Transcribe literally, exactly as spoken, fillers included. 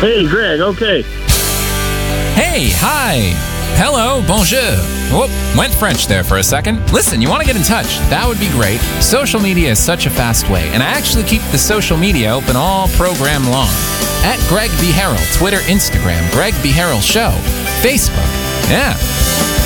Hey, Greg, okay. Hey, hi. Hello, bonjour. Whoop, went French there for a second. Listen, you want to get in touch? That would be great. Social media is such a fast way, and I actually keep the social media open all program long. At Greg B. Harrell, Twitter, Instagram, Greg B. Harrell Show, Facebook. Yeah.